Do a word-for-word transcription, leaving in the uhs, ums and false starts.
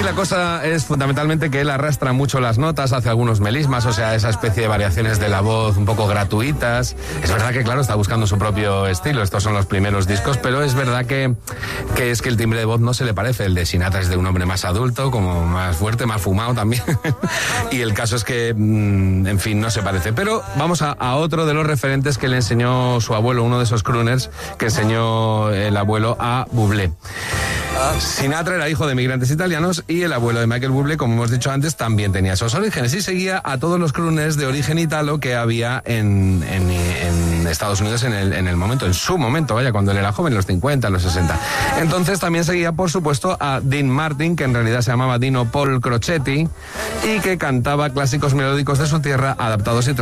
la cosa es fundamentalmente que él arrastra mucho las notas, hace algunos melismas, o sea, esa especie de variaciones de la voz un poco gratuitas. Es verdad que, claro, está buscando su propio estilo, estos son los primeros discos, pero es verdad que, que es que el timbre de voz no se le parece. El de Sinatra es de un hombre más adulto, como más fuerte, más fumado también. Y el caso es que, en fin, no se parece. Pero vamos a, a otro de los referentes que le enseñó su abuelo, uno de esos crooners que enseñó el abuelo a Bublé. Sinatra era hijo de migrantes italianos y el abuelo de Michael Bublé, como hemos dicho antes, también tenía esos orígenes y seguía a todos los crooners de origen italo que había en, en, en Estados Unidos en el, en el momento, en su momento, vaya, cuando él era joven, en los cincuenta, en los sesenta. Entonces también seguía, por supuesto, a Dean Martin, que en realidad se llamaba Dino Paul Crocetti, y que cantaba clásicos melódicos de su tierra adaptados y